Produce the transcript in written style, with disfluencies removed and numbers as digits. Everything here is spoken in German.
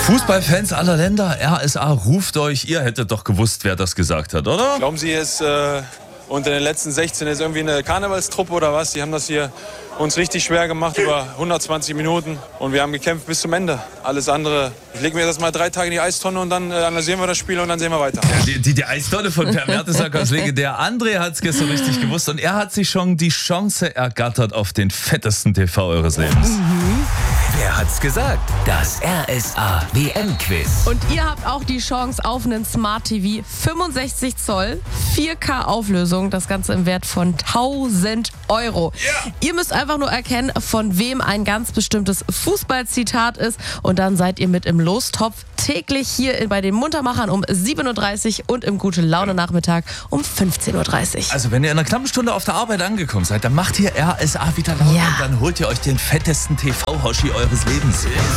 Fußballfans aller Länder, RSA ruft euch. Ihr hättet doch gewusst, wer das gesagt hat, oder? Glauben Sie, es unter den letzten 16 ist irgendwie eine Karnevalstruppe oder was? Die haben das hier uns richtig schwer gemacht über 120 Minuten und wir haben gekämpft bis zum Ende. Alles andere, ich lege mir das mal 3 Tage in die Eistonne und dann analysieren wir das Spiel und dann sehen wir weiter. Die Eistonne von Per Mertesacker ist legendär. André hat es gestern richtig gewusst und er hat sich schon die Chance ergattert auf den fettesten TV eures Lebens. Wer hat's gesagt? Das RSA WM-Quiz. Und ihr habt auch die Chance auf einen Smart TV 65 Zoll, 4K Auflösung, das Ganze im Wert von 1000 Euro. Yeah. Ihr müsst einfach nur erkennen, von wem ein ganz bestimmtes Fußballzitat ist und dann seid ihr mit im Lostopf täglich hier bei den Muntermachern um 7.30 Uhr und im Gute-Laune-Nachmittag um 15.30 Uhr. Also wenn ihr in einer knappen Stunde auf der Arbeit angekommen seid, dann macht ihr RSA wieder laut und dann holt ihr euch den fettesten TV-Hoshi eures Lebens.